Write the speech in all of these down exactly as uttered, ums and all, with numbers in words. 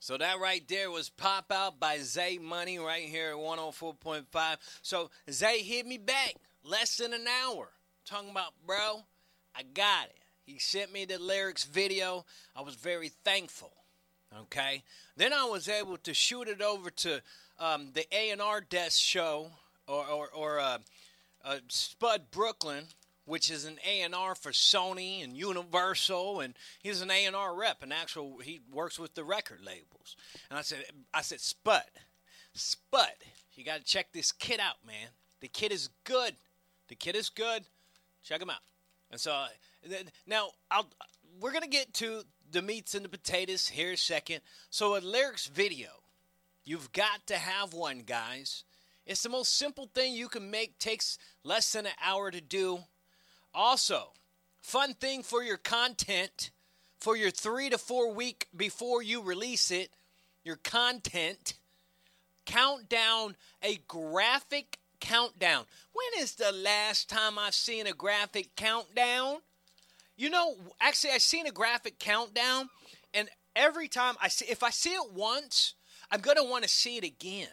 So that right there was Pop Out by Zay Money right here at one oh four point five. So Zay hit me back less than an hour talking about, bro, I got it. He sent me the lyrics video. I was very thankful. Okay. Then I was able to shoot it over to um, the A and R Desk show or, or, or uh, uh, Spud Brooklyn, which is an A and R for Sony and Universal, and he's an A and R rep, and actual he works with the record labels. And I said, I said, Spud, Spud, you got to check this kid out, man. The kid is good. The kid is good. Check him out. And so uh, now I'll we're gonna get to the meats and the potatoes here in a second. So a lyrics video, you've got to have one, guys. It's the most simple thing you can make. Takes less than an hour to do. Also, fun thing for your content, for your three to four week before you release it, your content, count down a graphic countdown. When is the last time I've seen a graphic countdown? You know, actually, I've seen a graphic countdown, and every time I see, if I see it once, I'm going to want to see it again.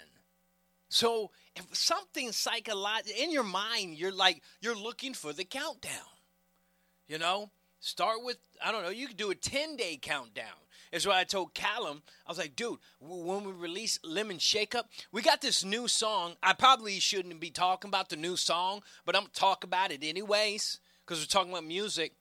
So if something psychological in your mind, you're like, you're looking for the countdown. You know, start with, I don't know, you could do a ten-day countdown. That's what I told Callum. I was like, dude, when we release Lemon Shake Up, we got this new song. I probably shouldn't be talking about the new song, but I'm going to talk about it anyways because we're talking about music.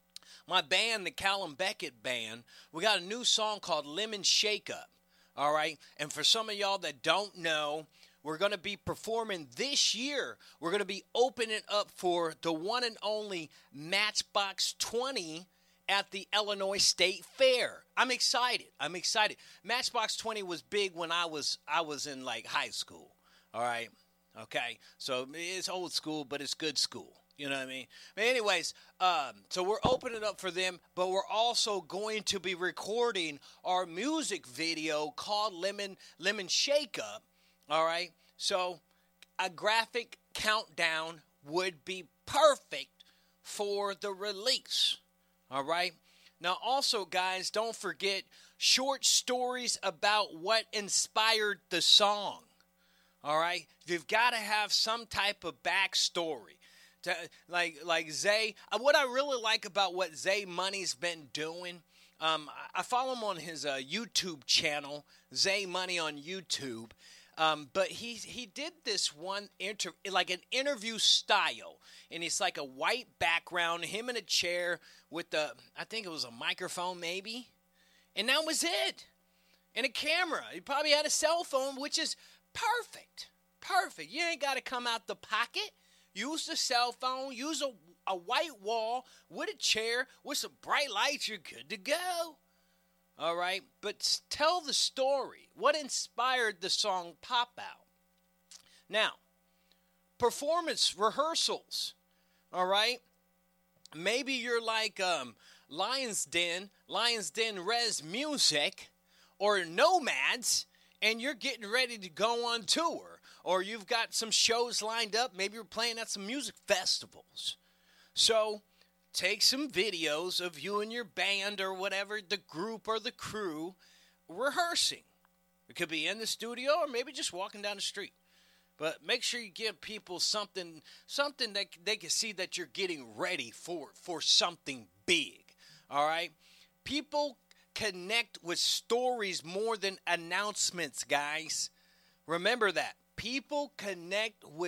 My band, the Callum Beckett Band, we got a new song called Lemon Shake Up, all right? And for some of y'all that don't know, we're going to be performing this year. We're going to be opening up for the one and only Matchbox twenty at the Illinois State Fair. I'm excited. I'm excited. Matchbox twenty was big when I was I was in like high school, all right? Okay, so it's old school, but it's good school. You know what I mean? But anyways, um, so we're opening up for them, but we're also going to be recording our music video called Lemon Lemon Shake Up. All right? So a graphic countdown would be perfect for the release. All right? Now also, guys, don't forget short stories about what inspired the song. All right? You've got to have some type of backstory. To, like like Zay, uh, what I really like about what Zay Money's been doing, um, I, I follow him on his uh, YouTube channel, Zay Money on YouTube. Um, but he he did this one inter like an interview style, and it's like a white background, him in a chair with the I think it was a microphone maybe, and that was it, and a camera. He probably had a cell phone, which is perfect, perfect. You ain't got to come out the pocket. Use the cell phone. Use a, a white wall with a chair with some bright lights. You're good to go. All right? But tell the story. What inspired the song Pop Out? Now, performance rehearsals. All right? Maybe you're like um, Lions Den, Lions Den Res Music, or Nomads, and you're getting ready to go on tour. Or you've got some shows lined up. Maybe you're playing at some music festivals. So take some videos of you and your band or whatever, the group or the crew, rehearsing. It could be in the studio or maybe just walking down the street. But make sure you give people something something that they can see that you're getting ready for, for something big. All right? People connect with stories more than announcements, guys. Remember that. People connect with